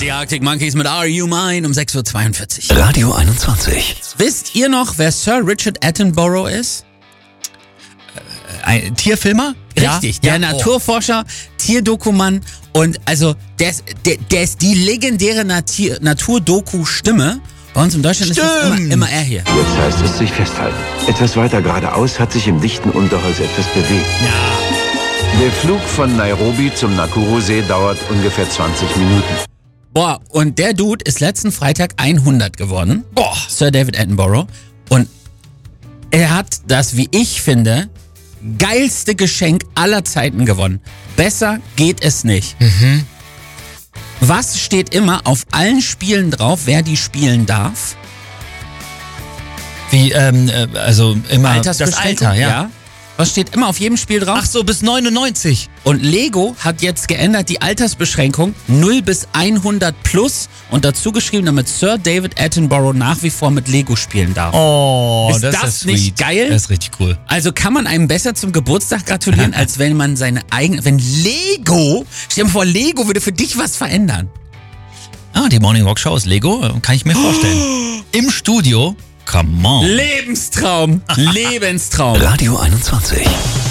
Die Arctic Monkeys mit Are You Mine um 6:42 Uhr. Radio 21. Wisst ihr noch, wer Sir Richard Attenborough ist? Ein Tierfilmer? Richtig, der Naturforscher, Tierdokument und also der ist die legendäre Naturdoku-Stimme. Bei uns in Deutschland ist das immer er hier. Jetzt heißt es sich festhalten. Etwas weiter geradeaus hat sich im dichten Unterholz etwas bewegt. Ja. Der Flug von Nairobi zum Nakuru-See dauert ungefähr 20 Minuten. Boah, und der Dude ist letzten Freitag 100 geworden. Boah. Sir David Attenborough. Und er hat das, wie ich finde, geilste Geschenk aller Zeiten gewonnen. Besser geht es nicht. Was steht immer auf allen Spielen drauf, wer die spielen darf? Wie, also immer das Altersbeschränkung, Alter, ja. Was steht immer auf jedem Spiel drauf? Ach so, bis 99. Und Lego hat jetzt geändert die Altersbeschränkung 0 bis 100 plus und dazu geschrieben, damit Sir David Attenborough nach wie vor mit Lego spielen darf. Oh, Ist das nicht sweet. geil? Das ist richtig cool. Also kann man einem besser zum Geburtstag gratulieren, als wenn man seine eigene, wenn Lego, stell dir mal vor, Lego würde für dich was verändern. Ah, die Morning Rock Show ist Lego, kann ich mir vorstellen. Im Studio, come on. Lebenstraum, Lebenstraum. Radio 21.